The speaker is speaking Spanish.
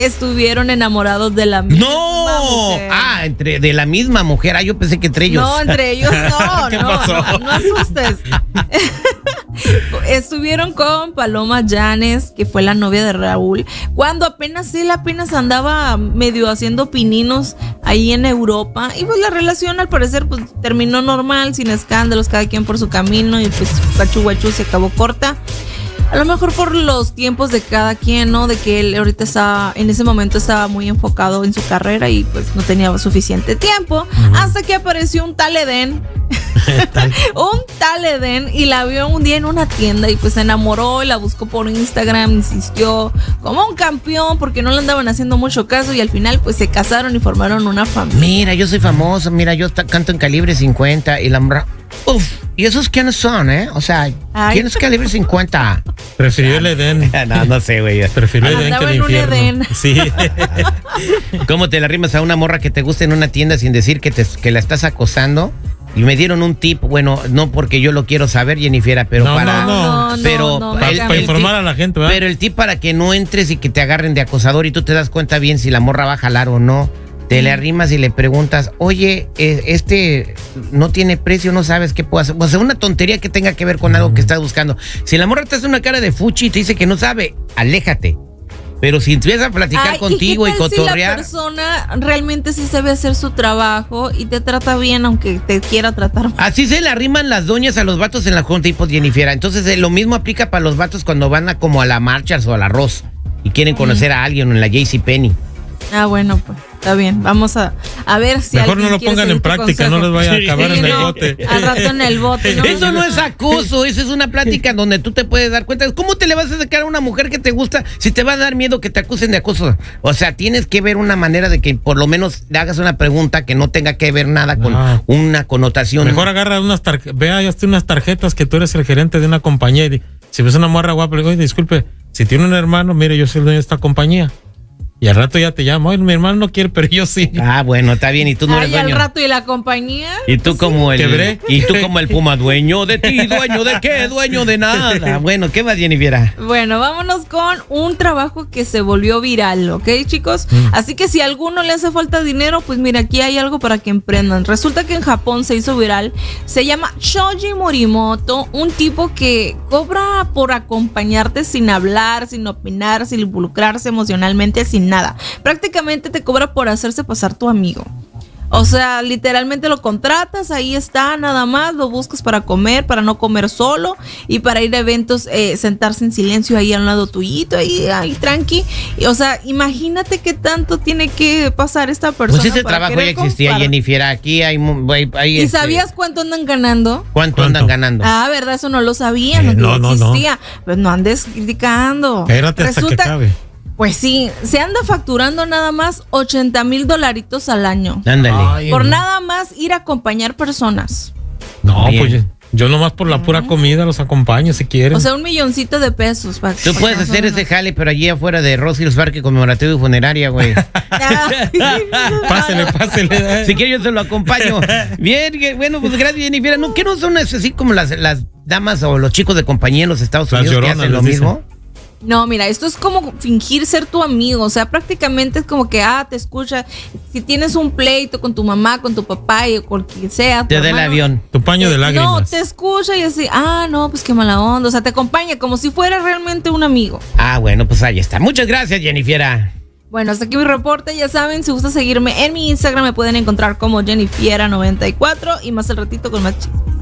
estuvieron enamorados de la misma mujer. Ah, de la misma mujer. Ah, yo pensé que entre ellos. No, entre ellos no. ¿Qué pasó? No asustes. Estuvieron con Paloma Llanes, que fue la novia de Raúl, cuando apenas andaba medio haciendo pininos ahí en Europa. Y pues la relación al parecer pues terminó normal, sin escándalos, cada quien por su camino. Y pues guachu guachu se acabó corta. A lo mejor por los tiempos de cada quien, ¿no? De que él ahorita en ese momento estaba muy enfocado en su carrera y pues no tenía suficiente tiempo. Hasta que apareció un tal Edén. Un tal Edén, y la vio un día en una tienda y pues se enamoró y la buscó por Instagram, insistió como un campeón porque no le andaban haciendo mucho caso y al final pues se casaron y formaron una familia. Mira, yo soy famoso, mira, yo canto en Calibre 50 y la morra... Uf, ¿y esos quiénes son, O sea, ¿quién es Calibre 50? Prefirió el Edén. No sé, güey. Prefirió el Edén que el infierno. Edén. Sí. ¿Cómo te la rimas a una morra que te gusta en una tienda sin decir que la estás acosando? Y me dieron un tip, bueno, no porque yo lo quiero saber, Jennifer, pero para informar a la gente, ¿verdad? Pero el tip para que no entres y que te agarren de acosador y tú te das cuenta bien si la morra va a jalar o no. Te le arrimas y le preguntas, oye, no tiene precio, no sabes qué puedo hacer. O sea, una tontería que tenga que ver con algo que estás buscando. Si la morra te hace una cara de fuchi y te dice que no sabe, aléjate. Pero si empiezas a platicar contigo y cotorrear. Si la persona realmente sí sabe hacer su trabajo y te trata bien, aunque te quiera tratar mal. Así se le arriman las doñas a los vatos en la junta tipo Jennifer. Entonces lo mismo aplica para los vatos cuando van como a la Marchas o a la Ross y quieren conocer a alguien en la JCPenney. Ah, bueno, pues está bien. Vamos a ver si mejor no lo pongan en práctica, no les vaya a acabar en el bote. Al rato en el bote, ¿no? Eso no es acoso, eso es una plática donde tú te puedes dar cuenta. ¿Cómo te le vas a sacar a una mujer que te gusta si te va a dar miedo que te acusen de acoso? O sea, tienes que ver una manera de que por lo menos le hagas una pregunta que no tenga que ver nada con una connotación. Mejor agarra unas tarjetas que tú eres el gerente de una compañía y si ves una morra guapa, le digo, oye, disculpe, si tiene un hermano, mire, yo soy el dueño de esta compañía. Y al rato ya te llamo, oye, mi hermano no quiere, pero yo sí. Ah, bueno, está bien, y tú no eres dueño. Y al rato, ¿y la compañía? Y tú como el Puma, dueño de ti, dueño de qué, dueño de nada. Bueno, ¿qué más, Jennifer? Bueno, vámonos con un trabajo que se volvió viral, ¿ok, chicos? Así que si a alguno le hace falta dinero, pues mira, aquí hay algo para que emprendan. Resulta que en Japón se hizo viral, se llama Shoji Morimoto, un tipo que cobra por acompañarte sin hablar, sin opinar, sin involucrarse emocionalmente, sin nada. Prácticamente te cobra por hacerse pasar tu amigo. O sea, literalmente lo contratas, ahí está, nada más, lo buscas para comer, para no comer solo y para ir a eventos, sentarse en silencio ahí al lado tuyito, ahí tranqui. O sea, imagínate qué tanto tiene que pasar esta persona. Pues ese trabajo ya existía, Jennifer. Aquí hay ¿Y sabías cuánto andan ganando? ¿Cuánto andan ganando? Ah, ¿verdad? Eso no lo sabía, no existía. Pues no andes criticando. Espérate hasta que acabe. Pues sí, se anda facturando nada más $80,000 al año. Ándale. Por nada más ir a acompañar personas. No, pues yo nomás por la pura comida los acompaño si quieren. O sea, $1,000,000 pesos. Tú puedes hacer ese jale, pero allí afuera de Roshills Parque Conmemorativo y Funeraria, güey. Pásele. Si quieres yo se lo acompaño. Bien, bueno, pues gracias, Jennifer. ¿No, ¿qué no son así como las damas o los chicos de compañía en los Estados Unidos que hacen lo mismo? No, mira, esto es como fingir ser tu amigo, o sea, prácticamente es como que, te escucha, si tienes un pleito con tu mamá, con tu papá y con quien sea. Te da el avión. Tu paño de lágrimas. No, te escucha y así, no, pues qué mala onda, o sea, te acompaña como si fuera realmente un amigo. Bueno, pues ahí está. Muchas gracias, Jennifer. Bueno, hasta aquí mi reporte, ya saben, si gusta seguirme en mi Instagram me pueden encontrar como Jennifer94 y más al ratito con más chismes.